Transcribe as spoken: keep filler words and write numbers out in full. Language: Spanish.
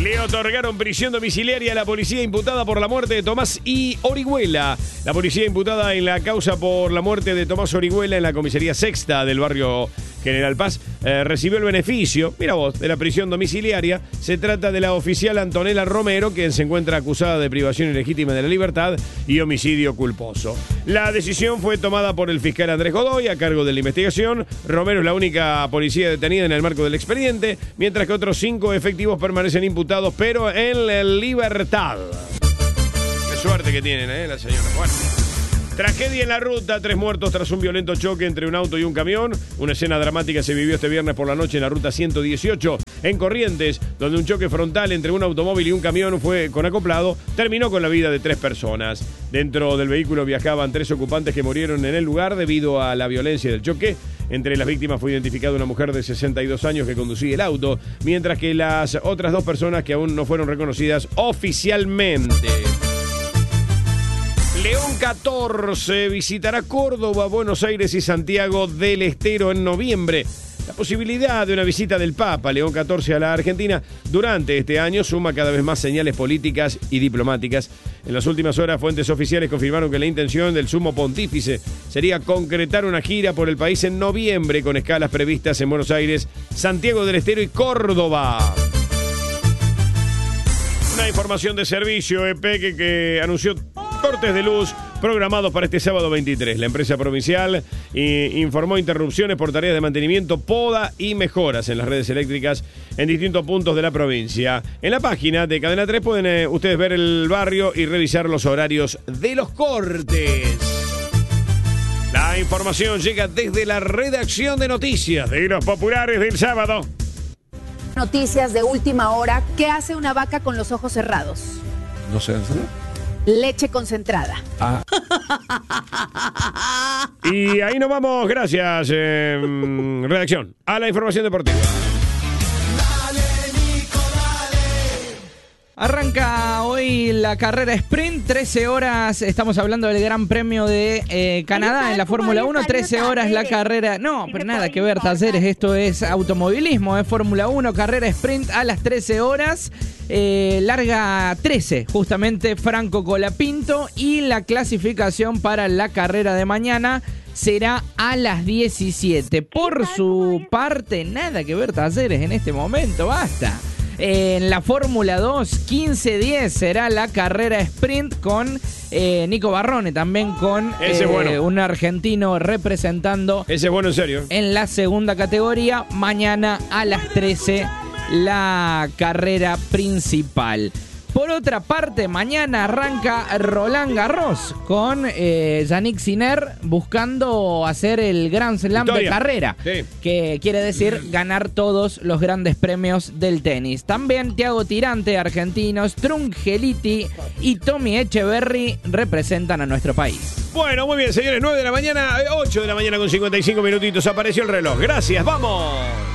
Le otorgaron prisión domiciliaria a la policía imputada por la muerte de Tomás I. Orihuela. La policía imputada en la causa por la muerte de Tomás Orihuela en la comisaría sexta del barrio General Paz eh, recibió el beneficio, mira vos, de la prisión domiciliaria. Se trata de la oficial Antonella Romero, quien se encuentra acusada de privación ilegítima de la libertad y homicidio culposo. La decisión fue tomada por el fiscal Andrés Godoy a cargo de la investigación. Romero es la única policía detenida en el marco del expediente, mientras que otros cinco efectivos permanecen imputados, pero en la libertad. Qué suerte que tienen, ¿eh? La señora. Bueno. Tragedia en la ruta, tres muertos tras un violento choque entre un auto y un camión. Una escena dramática se vivió este viernes por la noche en la ruta ciento dieciocho, en Corrientes, donde un choque frontal entre un automóvil y un camión fue con acoplado, terminó con la vida de tres personas. Dentro del vehículo viajaban tres ocupantes que murieron en el lugar debido a la violencia del choque. Entre las víctimas fue identificada una mujer de sesenta y dos años que conducía el auto, mientras que las otras dos personas que aún no fueron reconocidas oficialmente. León catorce visitará Córdoba, Buenos Aires y Santiago del Estero en noviembre. La posibilidad de una visita del Papa León catorce a la Argentina durante este año suma cada vez más señales políticas y diplomáticas. En las últimas horas, fuentes oficiales confirmaron que la intención del sumo pontífice sería concretar una gira por el país en noviembre con escalas previstas en Buenos Aires, Santiago del Estero y Córdoba. Una información de servicio, E P E que, que anunció cortes de luz programados para este sábado veintitrés. La empresa provincial eh, informó interrupciones por tareas de mantenimiento, poda y mejoras en las redes eléctricas en distintos puntos de la provincia. En la página de Cadena tres pueden eh, ustedes ver el barrio y revisar los horarios de los cortes. La información llega desde la redacción de noticias de Los Populares del sábado. Noticias de última hora. ¿Qué hace una vaca con los ojos cerrados? No sé. Leche concentrada. Ah. Y ahí nos vamos, gracias, eh, redacción, a la información deportiva. Arranca hoy la carrera sprint, trece horas, estamos hablando del Gran Premio de eh, Canadá en la Fórmula uno, trece horas la carrera, no, pero nada que ver, Talleres, esto es automovilismo, es Fórmula uno, carrera sprint a las trece horas, eh, larga trece, justamente Franco Colapinto, y la clasificación para la carrera de mañana será a las diecisiete. Por su parte, nada que ver, Talleres, en este momento, basta. En la Fórmula dos, quince diez será la carrera sprint con eh, Nico Barrone, también con Ese eh, bueno. un argentino representando. Ese es bueno, en serio. En la segunda categoría, mañana a las trece, la carrera principal. Por otra parte, mañana arranca Roland Garros con eh, Yannick Sinner buscando hacer el Grand Slam Victoria. de carrera, Sí. que quiere decir ganar todos los grandes premios del tenis. También Thiago Tirante, argentinos, Trungeliti y Tommy Echeverry representan a nuestro país. Bueno, muy bien, señores, nueve de la mañana, ocho de la mañana con cincuenta y cinco minutitos, apareció el reloj. Gracias, vamos.